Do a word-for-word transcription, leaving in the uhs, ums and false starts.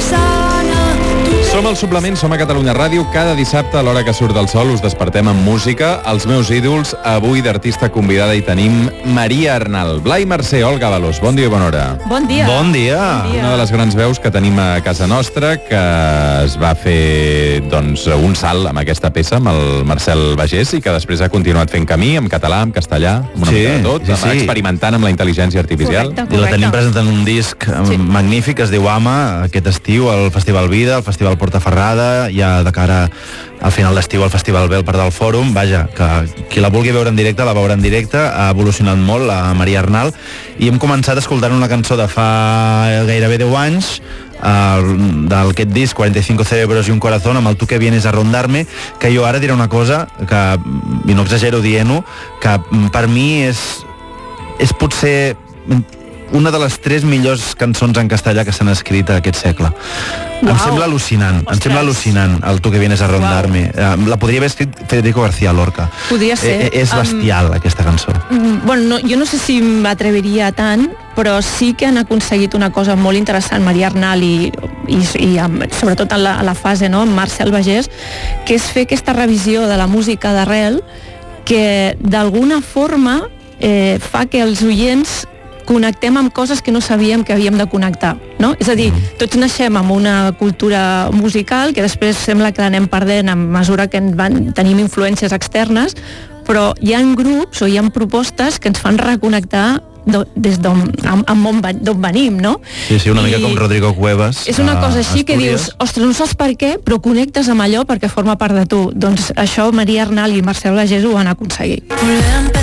Som al Suplement, som a Catalunya Ràdio. Cada dissabte, a l'hora que surt del sol, us despertem amb música. Els meus ídols, avui d'artista convidada hi tenim Maria Arnal. Blai Mercè, Olga Balós, bon dia i bona hora. Bon dia. Bon dia. Bon dia. Una de les grans veus que tenim a casa nostra, que es va fer doncs, un salt amb aquesta peça, amb el Marcel Bagés, i que després ha continuat fent camí en català, en castellà, amb una Sí, mica de tot, sí, sí. experimentant amb la intel·ligència artificial. Correcte. I la tenim presentant un disc Sí. magnífic que es diu Ama, aquest estiu al Festival Vida, al Festival Portaferrada, ja de cara al final d'estiu al Festival B al Parc del Fòrum. Vaja, que qui la vulgui veure en directe la veurà en directe. Ha evolucionat molt la Maria Arnal i hem començat escoltant una cançó de fa gairebé deu anys, Uh, d'aquest disc cuarenta y cinco cerebros y un corazón, amb el Tu que vienes a rondarme, que jo ara diré una cosa que, i no exagero dient-ho, que per mi és és potser una de les tres millors cançons en castellà que s'han escrit a aquest segle. Em Uau. sembla al·lucinant, em Ostres. sembla al·lucinant el Tu que vienes a rondarme. Uh, la podria haver escrit Federico García Lorca. Podria ser. Eh, eh, és bestial, um, aquesta cançó. Mm, Bueno, no, jo no sé si m'atreviria tant, però sí que han aconseguit una cosa molt interessant, Maria Arnal i, i, i amb, sobretot en la, a la fase, no?, amb Marcel Bagés, que és fer aquesta revisió de la música d'arrel que d'alguna forma eh, fa que els oients connectem amb coses que no sabíem que havíem de connectar, no? És a dir, tots naixem amb una cultura musical que després sembla que l'anem perdent a mesura que en van, tenim influències externes, però hi ha grups o hi ha propostes que ens fan reconnectar do, des d'on amb, amb on ven- d'on venim, no? Sí, sí, una I mica com Rodrigo Cuevas. és una a cosa així que Astúries. dius, ostres, no saps per què, però connectes amb allò perquè forma part de tu. Doncs això Maria Arnal i Marcel Bagés ho han aconseguit.